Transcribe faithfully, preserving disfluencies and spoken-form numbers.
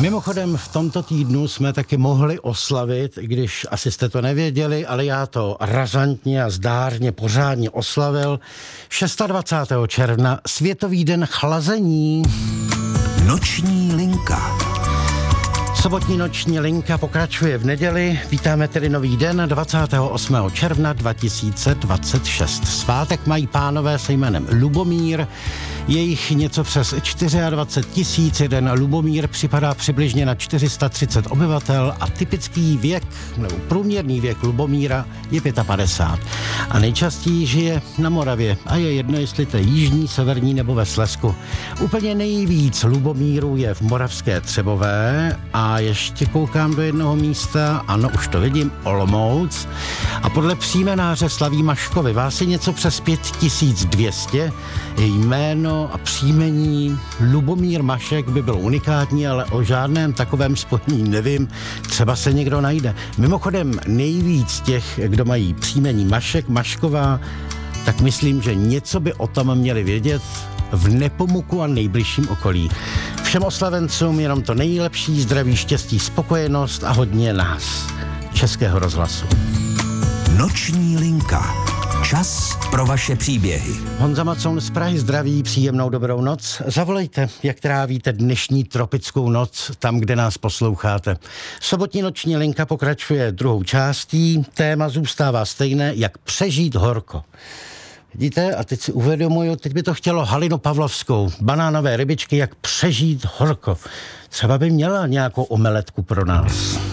Mimochodem v tomto týdnu jsme taky mohli oslavit, i když asi jste to nevěděli, ale já to razantně a zdárně pořádně oslavil. dvacátého šestého června, Světový den chlazení. Noční linka. Sobotní noční linka pokračuje v neděli. Vítáme tedy nový den, dvacátého osmého června dva tisíce dvacet šest. Svátek mají pánové se jménem Lubomír. Je jich něco přes dvacet čtyři tisíc. Jeden Lubomír připadá přibližně na čtyři sta třicet obyvatel a typický věk, nebo průměrný věk Lubomíra je padesát pět. A nejčastěji žije na Moravě a je jedno, jestli to je jižní, severní nebo ve Slezsku. Úplně nejvíc Lubomírů je v Moravské Třebové a ještě koukám do jednoho místa, ano, už to vidím, Olomouc. A podle příjmenáře slaví Maškovi vás je něco přes pět tisíc dvě stě. Jméno a příjmení Lubomír Mašek by bylo unikátní, ale o žádném takovém spojení nevím, třeba se někdo najde. Mimochodem nejvíc těch, kdo mají příjmení Mašek, Mašková, tak myslím, že něco by o tom měli vědět v Nepomuku a nejbližším okolí. Všem oslavencům jenom to nejlepší, zdraví, štěstí, spokojenost a hodně nás, Českého rozhlasu. Noční linka. Čas pro vaše příběhy. Honza Macoun z Prahy zdraví, příjemnou dobrou noc. Zavolejte, jak trávíte dnešní tropickou noc tam, kde nás posloucháte. Sobotní noční linka pokračuje druhou částí. Téma zůstává stejné, jak přežít horko. Vidíte, a teď si uvědomuju, teď by to chtělo Halinu Pavlovskou, banánové rybičky, jak přežít horko. Třeba by měla nějakou omeletku pro nás.